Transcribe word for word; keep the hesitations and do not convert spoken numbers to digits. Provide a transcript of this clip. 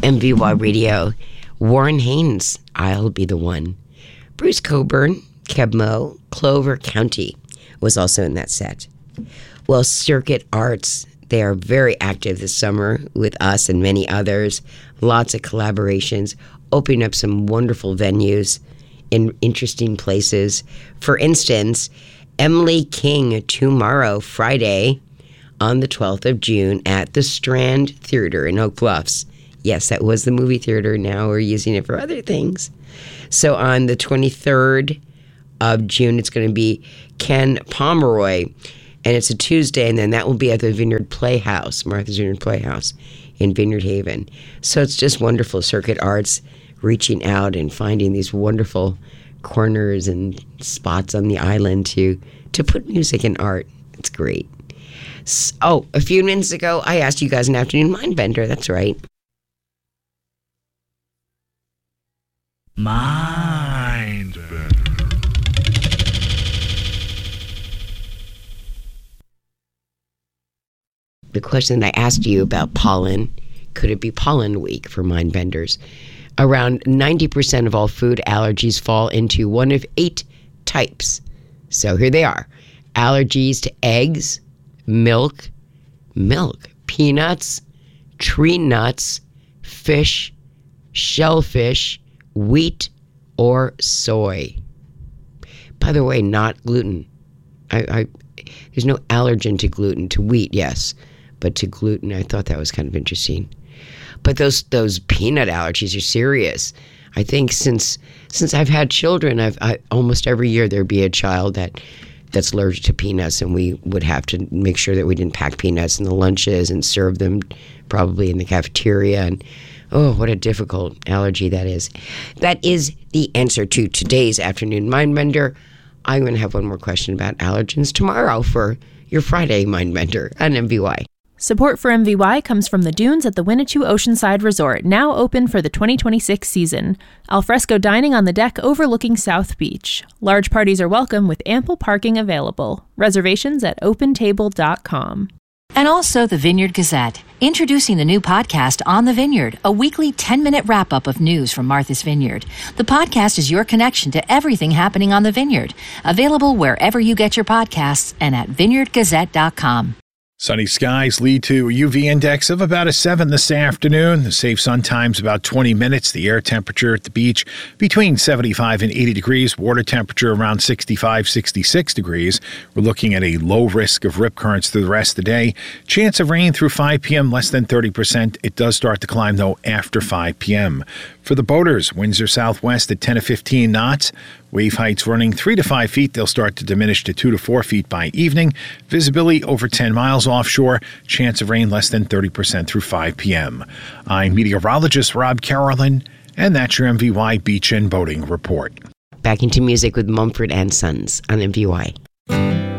M V Y Radio. Warren Haynes, I'll Be the One. Bruce Coburn, Kebmo, Clover County was also in that set. Well, Circuit Arts, they are very active this summer with us and many others. Lots of collaborations, opening up some wonderful venues in interesting places. For instance, Emily King tomorrow, Friday, on the twelfth of June at the Strand Theater in Oak Bluffs. Yes, that was the movie theater. Now we're using it for other things. So on the twenty-third of June, it's going to be Ken Pomeroy, and it's a Tuesday, and then that will be at the Vineyard Playhouse, Martha's Vineyard Playhouse in Vineyard Haven. So it's just wonderful. Circuit Arts reaching out and finding these wonderful corners and spots on the island to, to put music and art. It's great. So, oh, a few minutes ago, I asked you guys an afternoon mind bender. That's right. Mind bender. The question I asked you about pollen, could it be pollen week for mind benders? Around ninety percent of all food allergies fall into one of eight types. So here they are. Allergies to eggs, milk, milk, peanuts, tree nuts, fish, shellfish, wheat, or soy. By the way, not gluten. I, I there's no allergen to gluten. To wheat, yes, but to gluten, I thought that was kind of interesting. But those those peanut allergies are serious. I think since since I've had children, I've I, almost every year there'd be a child that that's allergic to peanuts, and we would have to make sure that we didn't pack peanuts in the lunches and serve them probably in the cafeteria. And oh, what a difficult allergy that is. That is the answer to today's Afternoon Mind Bender. I'm going to have one more question about allergens tomorrow for your Friday Mind Bender on M V Y. Support for M V Y comes from the Dunes at the Winnetou Oceanside Resort, now open for the twenty twenty-six season. Alfresco dining on the deck overlooking South Beach. Large parties are welcome with ample parking available. Reservations at open table dot com. And also the Vineyard Gazette, introducing the new podcast On the Vineyard, a weekly ten-minute wrap-up of news from Martha's Vineyard. The podcast is your connection to everything happening on the vineyard. Available wherever you get your podcasts and at vineyard gazette dot com. Sunny skies lead to a U V index of about a seven this afternoon. The safe sun time's about twenty minutes. The air temperature at the beach between seventy-five and eighty degrees. Water temperature around sixty-five, sixty-six degrees. We're looking at a low risk of rip currents through the rest of the day. Chance of rain through five p.m., less than thirty percent. It does start to climb, though, after five p.m. For the boaters, winds are southwest at ten to fifteen knots. Wave heights running three to five feet. They'll start to diminish to two to four feet by evening. Visibility over ten miles offshore. Chance of rain less than thirty percent through five p.m. I'm meteorologist Rob Carolyn, and that's your M V Y Beach and Boating Report. Back into music with Mumford and Sons on M V Y.